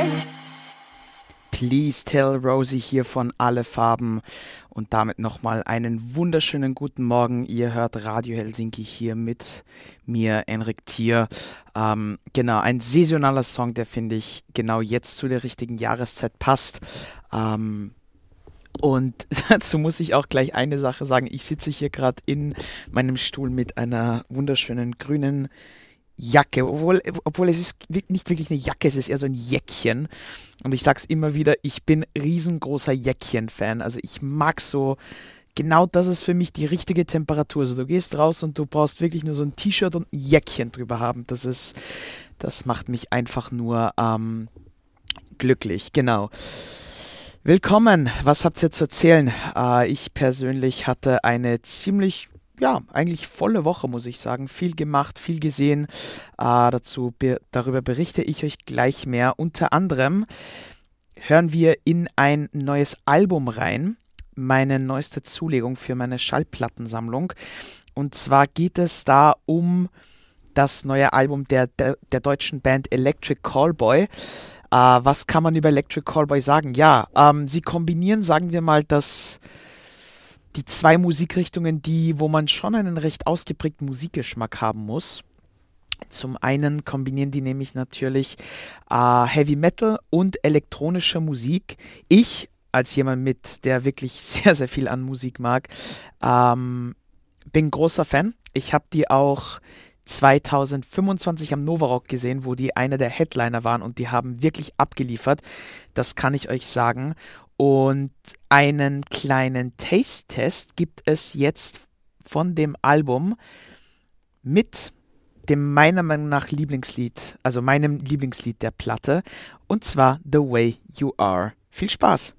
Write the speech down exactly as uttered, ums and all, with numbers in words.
Please Tell Rosie hier von Alle Farben und damit nochmal einen wunderschönen guten Morgen. Ihr hört Radio Helsinki hier mit mir, Enrik Thier. Ähm, genau, ein saisonaler Song, der finde ich genau jetzt zu der richtigen Jahreszeit passt. Ähm, und dazu muss ich auch gleich eine Sache sagen. Ich sitze hier gerade in meinem Stuhl mit einer wunderschönen grünen Jacke, obwohl, obwohl es ist nicht wirklich eine Jacke, es ist eher so ein Jäckchen. Und ich sag's immer wieder, ich bin riesengroßer Jäckchen-Fan. Also ich mag so, genau das ist für mich die richtige Temperatur. Also du gehst raus und du brauchst wirklich nur so ein T-Shirt und ein Jäckchen drüber haben. Das ist, das macht mich einfach nur ähm, glücklich, genau. Willkommen, was habt ihr zu erzählen? Äh, ich persönlich hatte eine ziemlich ja, eigentlich volle Woche, muss ich sagen. Viel gemacht, viel gesehen. Äh, dazu be- darüber berichte ich euch gleich mehr. Unter anderem hören wir in ein neues Album rein. Meine neueste Zulegung für meine Schallplattensammlung. Und zwar geht es da um das neue Album der, der, der deutschen Band Electric Callboy. Äh, was kann man über Electric Callboy sagen? Ja, ähm, sie kombinieren, sagen wir mal, das die zwei Musikrichtungen, die, wo man schon einen recht ausgeprägten Musikgeschmack haben muss. Zum einen kombinieren die nämlich natürlich äh, Heavy Metal und elektronische Musik. Ich, als jemand mit, der wirklich sehr, sehr viel an Musik mag, ähm, bin großer Fan. Ich habe die auch zwanzig fünfundzwanzig am Novarock gesehen, wo die einer der Headliner waren und die haben wirklich abgeliefert. Das kann ich euch sagen. Und einen kleinen Taste-Test gibt es jetzt von dem Album mit dem meiner Meinung nach Lieblingslied, also meinem Lieblingslied der Platte, und zwar The Way You Are. Viel Spaß!